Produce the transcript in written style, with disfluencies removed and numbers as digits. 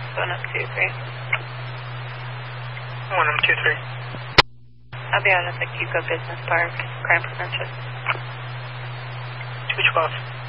123. 123. I'll be out at the Cuco Business Park, crime prevention. 212.